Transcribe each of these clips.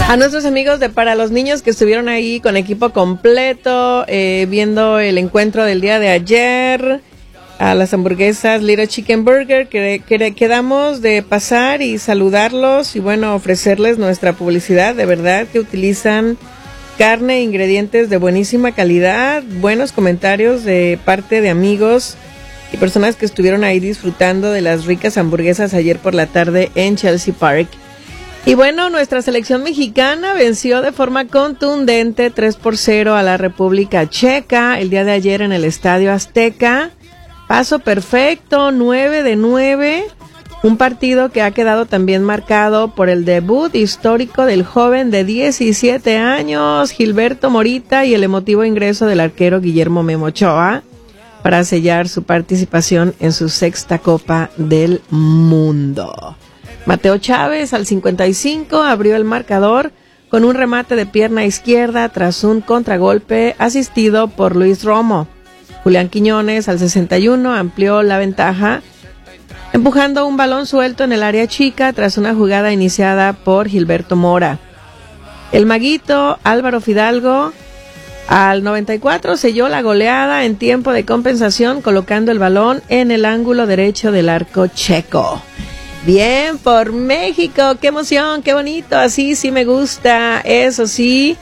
A nuestros amigos de Para los Niños que estuvieron ahí con equipo completo, viendo el encuentro del día de ayer, a las hamburguesas Little Chicken Burger, que quedamos de pasar y saludarlos y bueno, ofrecerles nuestra publicidad. De verdad que utilizan carne e ingredientes de buenísima calidad, buenos comentarios de parte de amigos y personas que estuvieron ahí disfrutando de las ricas hamburguesas ayer por la tarde en Chelsea Park. Y bueno, nuestra selección mexicana venció de forma contundente 3-0 a la República Checa el día de ayer en el Estadio Azteca. Paso perfecto, 9-9. Un partido que ha quedado también marcado por el debut histórico del joven de 17 años, Gilberto Morita, y el emotivo ingreso del arquero Guillermo Memo Ochoa para sellar su participación en su sexta Copa del Mundo. Mateo Chávez al 55 abrió el marcador con un remate de pierna izquierda tras un contragolpe asistido por Luis Romo. Julián Quiñones al 61 amplió la ventaja empujando un balón suelto en el área chica tras una jugada iniciada por Gilberto Mora. El maguito Álvaro Fidalgo al 94 selló la goleada en tiempo de compensación colocando el balón en el ángulo derecho del arco checo. Bien por México, qué emoción, qué bonito, así sí me gusta, eso sí.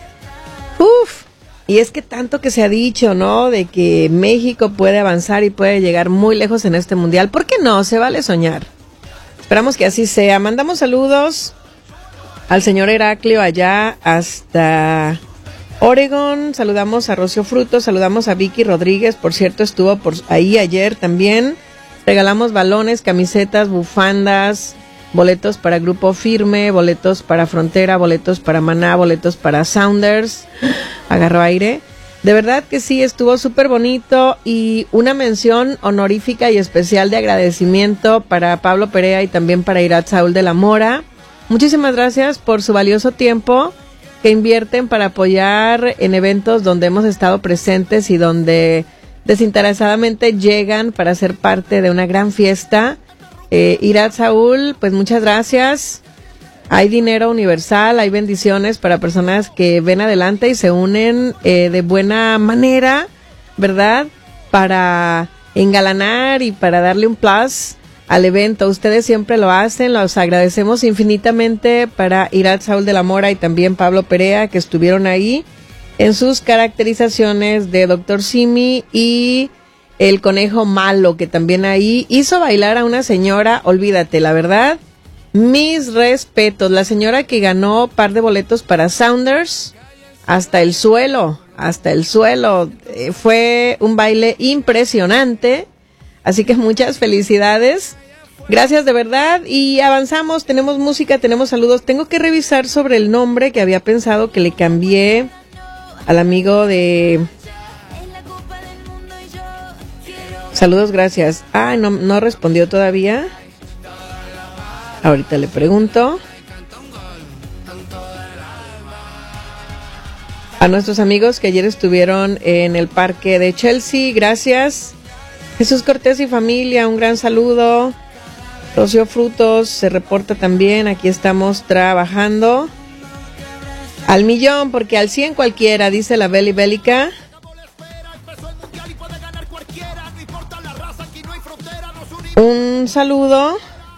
Y es que tanto que se ha dicho, ¿no? De que México puede avanzar y puede llegar muy lejos en este mundial. ¿Por qué no? Se vale soñar. Esperamos que así sea. Mandamos saludos al señor Heraclio allá hasta Oregon. Saludamos a Rocío Frutos, saludamos a Vicky Rodríguez, por cierto estuvo por ahí ayer también. Regalamos balones, camisetas, bufandas, boletos para Grupo Firme, boletos para Frontera, boletos para Maná, boletos para Sounders. Agarró aire. De verdad que sí, estuvo súper bonito y una mención honorífica y especial de agradecimiento para Pablo Perea y también para Irat Saúl de la Mora. Muchísimas gracias por su valioso tiempo que invierten para apoyar en eventos donde hemos estado presentes y donde desinteresadamente llegan para ser parte de una gran fiesta. Irat Saúl, pues muchas gracias. Hay dinero universal, hay bendiciones para personas que ven adelante y se unen de buena manera, ¿verdad? Para engalanar y para darle un plus al evento. Ustedes siempre lo hacen, los agradecemos infinitamente para Irat Saúl de la Mora y también Pablo Perea que estuvieron ahí en sus caracterizaciones de Dr. Simi y el conejo malo, que también ahí hizo bailar a una señora, olvídate, la verdad, mis respetos, la señora que ganó par de boletos para Sounders, hasta el suelo, fue un baile impresionante, así que muchas felicidades, gracias de verdad, y avanzamos, tenemos música, tenemos saludos, tengo que revisar sobre el nombre que había pensado que le cambié al amigo de... Saludos, gracias. No respondió todavía. Ahorita le pregunto. A nuestros amigos que ayer estuvieron en el parque de Chelsea, gracias. Jesús Cortés y familia, un gran saludo. Rocío Frutos se reporta también, aquí estamos trabajando. Al millón, porque al 100 cualquiera, dice la Beli Bélica. Un saludo.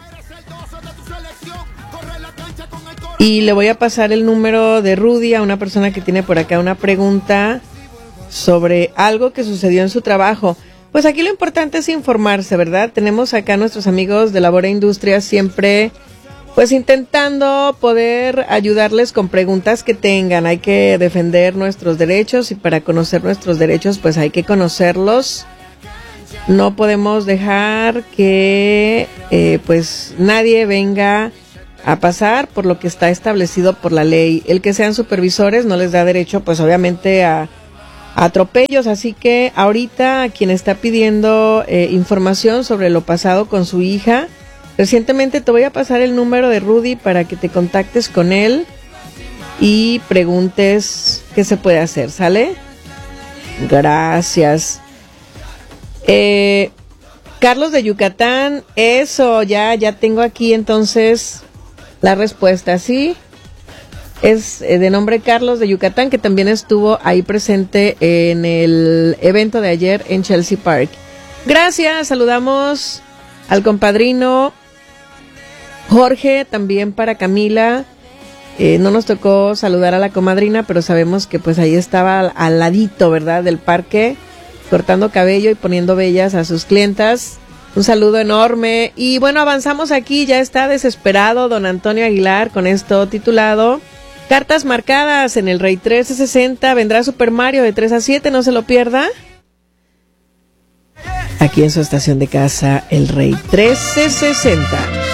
Y le voy a pasar el número de Rudy a una persona que tiene por acá una pregunta sobre algo que sucedió en su trabajo. Pues aquí lo importante es informarse, ¿verdad? Tenemos acá nuestros amigos de Labor e Industria siempre... pues intentando poder ayudarles con preguntas que tengan. Hay que defender nuestros derechos y para conocer nuestros derechos pues hay que conocerlos. No podemos dejar que pues nadie venga a pasar por lo que está establecido por la ley. El que sean supervisores no les da derecho pues obviamente a atropellos. Así que ahorita quien está pidiendo información sobre lo pasado con su hija, recientemente te voy a pasar el número de Rudy para que te contactes con él y preguntes qué se puede hacer, ¿sale? Gracias. Carlos de Yucatán, eso, ya tengo aquí entonces la respuesta, ¿sí? es de nombre Carlos de Yucatán, que también estuvo ahí presente en el evento de ayer en Chelsea Park. Gracias, saludamos al compadrino Jorge, también para Camila. No nos tocó saludar a la comadrina, pero sabemos que pues ahí estaba al ladito, ¿verdad?, del parque, cortando cabello y poniendo bellas a sus clientas. Un saludo enorme. Y bueno, avanzamos aquí, ya está desesperado don Antonio Aguilar con esto titulado Cartas marcadas en el Rey 1360. Vendrá Super Mario de 3 a 7, no se lo pierda. Aquí en su estación de casa, el Rey 1360.